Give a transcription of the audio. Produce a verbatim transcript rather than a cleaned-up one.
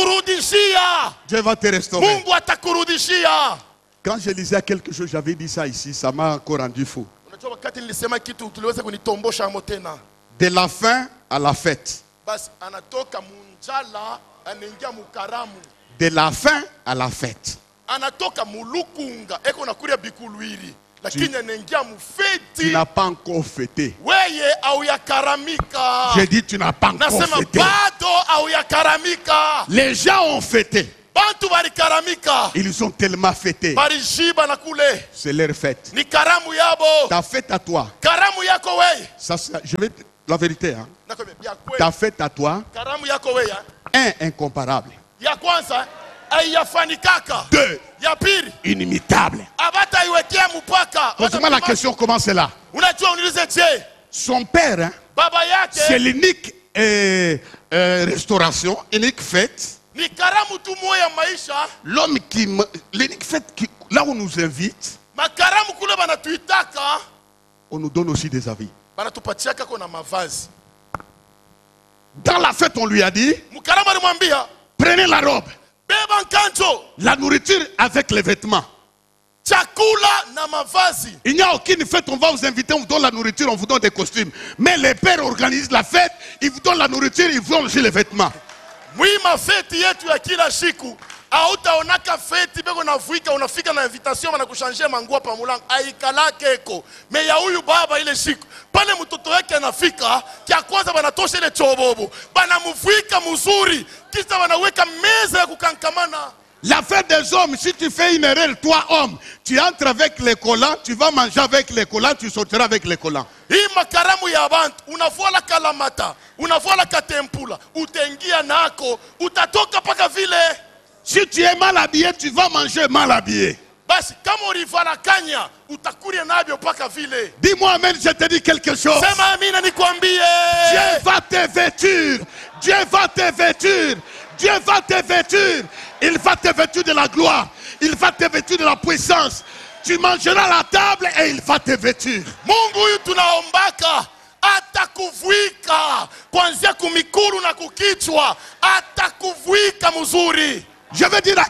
atakurudishia. Dieu va te restaurer. Mungu atakurudishia. Quand je lisais quelque chose, j'avais dit ça ici, ça m'a encore rendu fou. Unajua wakati nilisema kitu tuliweza kunitombosha hapo tena. De la faim à la fête. Basi anatoka munjala anaingia mukaramu. De la faim à la fête. Anatoka mulukunga eko nakuria bikulwiri. Lakini anaingia mufeti. Tu n'as pas encore fêté. Weye au yakaramika. J'ai dit tu n'as pas encore Nasema fêté. bado au yakaramika. Les gens ont fêté. Bantu barikaramika. Ils ont tellement fêté. Barishiba na kule. C'est leur fête. Ni karamu yabo. Ta fête à toi. Karamu yako weye. Ça, ça, je vais la vérité. Hein. Nakwambia ya kweli. Ta fête à toi. Karamu yako weye. Un, incomparable. Ya kwanza ayafanikaka. Deux, Ya pili inimitable. abata iwetea mpaka. Pose-moi la question, comment c'est là? Unajua uniulize je? Son père, hein, Baba yake c'est l'unique euh, euh, restauration, unique fête. ni karamu tu moya maisha. L'homme qui, me- l'unique fête qui, là où on nous invite, Makaramu kule banatuitaka. on nous donne aussi des avis. Banatupatiaka kona mavazi. Dans la fête, on lui a dit, Mkaramu alimwambia prenez la robe, beba nkanjo, la nourriture avec les vêtements. chakula na mavazi. Il n'y a aucune fête, on va vous inviter, on vous donne la nourriture, on vous donne des costumes. Mais les pères organisent la fête, ils vous donnent la nourriture, ils vous donnent aussi les vêtements. Mwima feti yetu ya kila siku. Hautaonaka feti beko navuika unafika na invitation na kushanjia manguo pa mulango. Aikalake eko. Me ya huyu baba ile siku. Pale mtoto wake anafika, kia kwanza banatosha ile chobobo. Banamuvuika mzuri. Kisha wanaweka meza ya kukankamana. La fête des hommes, si tu fais une erreur, toi homme, tu entres avec les collants, tu vas manger avec les collants, tu sortiras avec les collants. Hii makaramu ya bantu, unavuala kalamata, unavuala katempula, utaingia nako, utatoka paka vile. Si tu es mal habillé, tu vas manger mal habillé. Basi kama ulivala kanya, utakuria nabyo paka vile. Dis-moi Amen, je te dis quelque chose. Sema amina nikwambie. Dieu va te vêtir. Dieu va te vêtir. Dieu va te vêtir. Il va te vêtir de la gloire. Il va te vêtir de la puissance. Tu mangeras à la table et il va te vêtir. Mungu huyu tunaombaka atakuvuika kuanzia kumikuru na kukichwa, atakuvuika mzuri. Je veux dire à